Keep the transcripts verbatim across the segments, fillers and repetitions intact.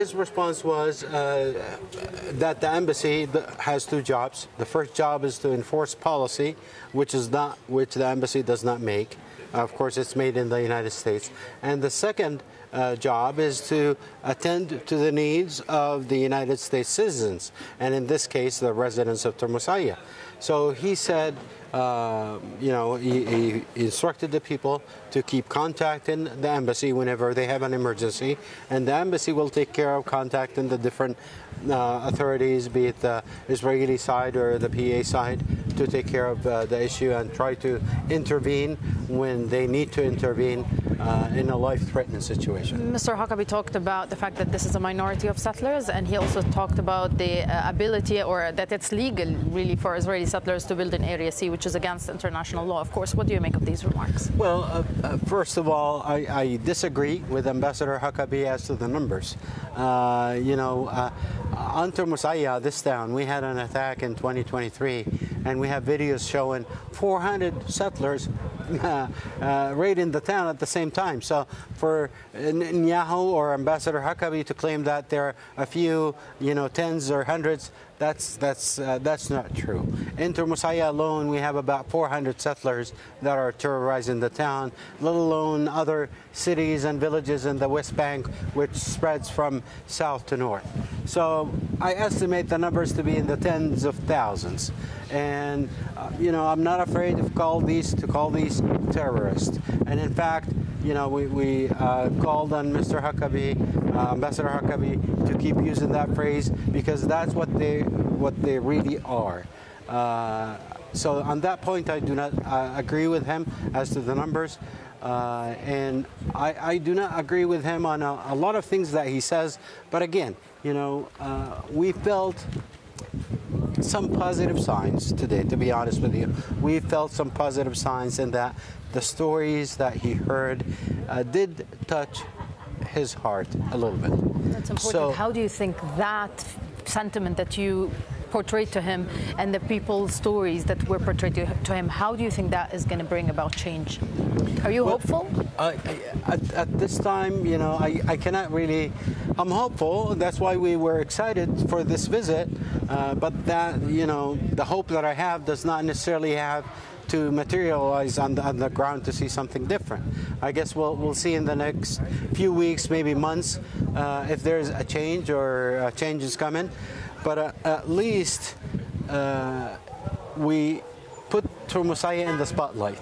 His response was uh, that the embassy has two jobs. The first job is to enforce policy, which is not which the embassy does not make. Of course, it's made in the United States. And the second uh, job is to attend to the needs of the United States citizens, and in this case, the residents of Turnmusaya. So he said, uh, you know, he, he instructed the people to keep contacting the embassy whenever they have an emergency, and the embassy will take care of contacting the different uh, authorities, be it the Israeli side or the P A side, to take care of uh, the issue and try to intervene when they need to intervene uh, in a life-threatening situation. Mister Huckabee talked about the fact that this is a minority of settlers, and he also talked about the uh, ability, or that it's legal really for Israeli settlers to build in Area C, which is against international law. Of course, what do you make of these remarks? Well, uh, uh, first of all, I, I disagree with Ambassador Huckabee as to the numbers. Uh, you know, uh, on Turnmusaya, this town, we had an attack in twenty twenty-three, and we have videos showing four hundred settlers uh, uh, raiding the town at the same time. So for Netanyahu or Ambassador Huckabee to claim that there are a few, you know, tens or hundreds, that's that's uh, that's not true. In Turnmusaya alone, we have about four hundred settlers that are terrorizing the town, let alone other cities and villages in the West Bank, which spreads from south to north. So I estimate the numbers to be in the tens of thousands. And uh, you know, I'm not afraid of call these to call these terrorists. And in fact, you know, we, we uh, called on Mister Huckabee, uh, Ambassador Huckabee, to keep using that phrase, because that's what they what they really are. Uh, so on that point, I do not uh, agree with him as to the numbers. Uh, and I, I do not agree with him on a, a lot of things that he says. But again, you know, uh, we felt some positive signs today, to be honest with you. We felt some positive signs in that the stories that he heard uh, did touch his heart a little bit. That's important. So, how do you think that sentiment that you portrayed to him and the people's stories that were portrayed to him, how do you think that is going to bring about change? Are you well, hopeful? Uh, at, at this time, you know, I, I cannot really, I'm hopeful. That's why we were excited for this visit. Uh, but that, you know, the hope that I have does not necessarily have to materialize on the, on the ground to see something different. I guess we'll, we'll see in the next few weeks, maybe months, uh, if there's a change or a change is coming. But uh, at least uh, we put Turnmusaya in the spotlight.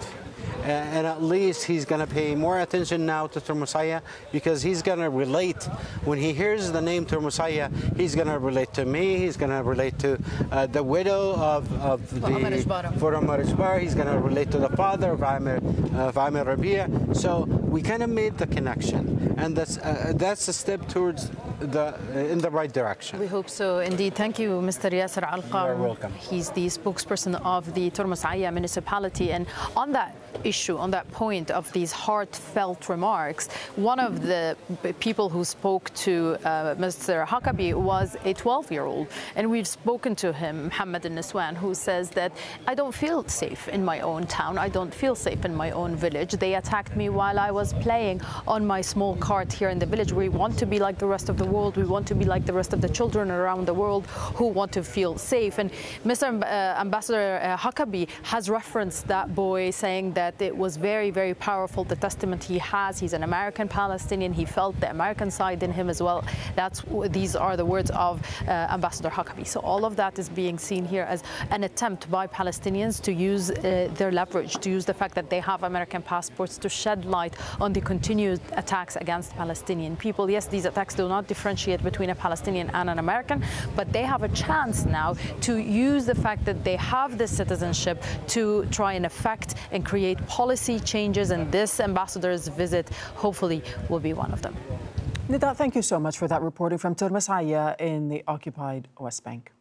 And at least he's going to pay more attention now to Turnmusaya, because he's going to relate. When he hears the name Turnmusaya, he's going to relate to me. He's going to relate to uh, the widow of, of the Muhammad Ijbar. He's going to relate to the father of Amir, of Amir Rabia. So we kind of made the connection, and that's uh, that's a step towards the uh, in the right direction. We hope so, indeed. Thank you, Mister Yasser Alqam. You're welcome. He's the spokesperson of the Turnmusaya municipality, and on that issue, on that point of these heartfelt remarks, one of the people who spoke to uh, Mister Huckabee was a twelve-year-old, and we've spoken to him, Mohammed al-Niswan, who says that I don't feel safe in my own town, I don't feel safe in my own village. They attacked me while I was playing on my small cart here in the village. We want to be like the rest of the world. We want to be like the rest of the children around the world who want to feel safe. And Mister Uh, Ambassador uh, Huckabee has referenced that boy, saying that it was very, very powerful, the testament he has. He's an American Palestinian. He felt the American side in him as well. That's These are the words of uh, Ambassador Huckabee. So all of that is being seen here as an attempt by Palestinians to use uh, their leverage, to use the fact that they have American passports to shed light on the continued attacks against Palestinian people. Yes, these attacks do not differentiate between a Palestinian and an American, but they have a chance now to use the fact that they have this citizenship to try and affect and create policy changes, and this ambassador's visit hopefully will be one of them. Nida, thank you so much for that reporting from Turnmusaya in the occupied West Bank.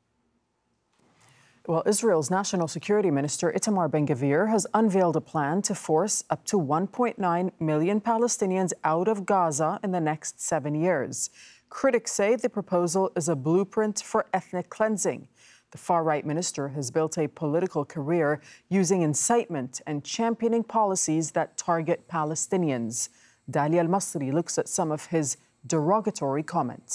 Well, Israel's National Security Minister Itamar Ben-Gvir has unveiled a plan to force up to one point nine million Palestinians out of Gaza in the next seven years. Critics say the proposal is a blueprint for ethnic cleansing. The far-right minister has built a political career using incitement and championing policies that target Palestinians. Dalia Al-Masri looks at some of his derogatory comments.